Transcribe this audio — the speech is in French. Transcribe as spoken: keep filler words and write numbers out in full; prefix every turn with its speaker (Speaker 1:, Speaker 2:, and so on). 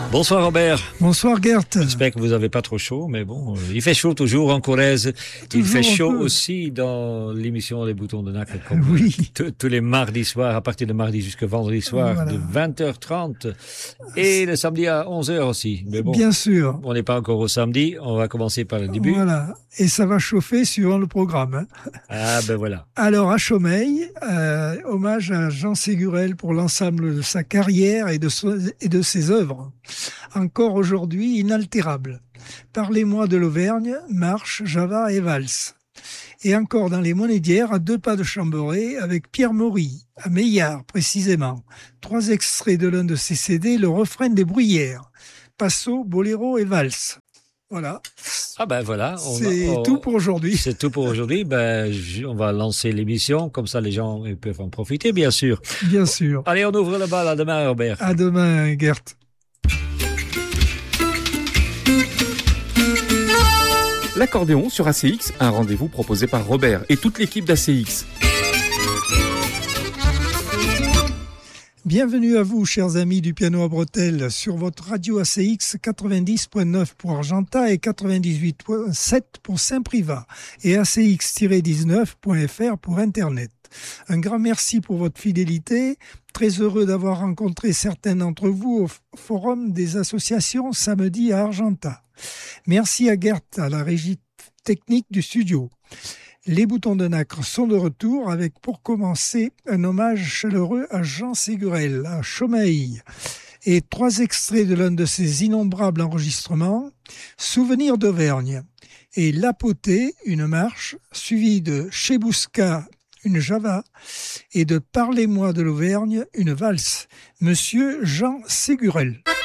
Speaker 1: Bonsoir Robert.
Speaker 2: Bonsoir Gert.
Speaker 1: J'espère que vous n'avez pas trop chaud, mais bon, il fait chaud toujours en Corrèze. Il fait chaud aussi dans l'émission Les Boutons de Nacre, comme
Speaker 2: oui.
Speaker 1: t- tous les mardis soirs, à partir de mardi jusqu'à vendredi soir, voilà. de vingt heures trente, et le samedi à onze heures aussi. Mais bon,
Speaker 2: bien sûr.
Speaker 1: On n'est pas encore au samedi, on va commencer par le début.
Speaker 2: Voilà, et ça va chauffer suivant le programme. Hein.
Speaker 1: Ah ben voilà.
Speaker 2: Alors à Chaumeil, euh, hommage à Jean Ségurel pour l'ensemble de sa carrière et de, so- et de ses œuvres. Encore aujourd'hui inaltérable. Parlez-moi de l'Auvergne, marche, java et valse. Et encore dans les Monédières, à deux pas de Chamberet, avec Pierre Maury, à Meillard précisément. Trois extraits de l'un de ses C D, le refrain des Bruyères. Passo, boléro et valse. Voilà.
Speaker 1: Ah ben voilà. On
Speaker 2: c'est
Speaker 1: va, on,
Speaker 2: tout pour aujourd'hui.
Speaker 1: C'est tout pour aujourd'hui. Ben, je, on va lancer l'émission, comme ça les gens peuvent en profiter, bien sûr.
Speaker 2: Bien sûr.
Speaker 1: Allez, on ouvre le bal. À demain, Robert.
Speaker 2: À demain, Gert.
Speaker 3: L'accordéon sur A C X, un rendez-vous proposé par Robert et toute l'équipe d'A C X.
Speaker 2: Bienvenue à vous, chers amis du piano à bretelles, sur votre radio A C X quatre-vingt-dix point neuf pour Argentat et quatre-vingt-dix-huit point sept pour Saint-Privat et A C X dix-neuf point F R pour Internet. Un grand merci pour votre fidélité. Très heureux d'avoir rencontré certains d'entre vous au forum des associations samedi à Argentat. Merci à Gert, à la régie technique du studio. Les Boutons de Nacre sont de retour avec, pour commencer, un hommage chaleureux à Jean Ségurel, à Chaumeil, et trois extraits de l'un de ses innombrables enregistrements, Souvenirs d'Auvergne, et L'Apotée, une marche, suivie de Chebuska, une java, et de Parlez-moi de l'Auvergne, une valse. Monsieur Jean Ségurel.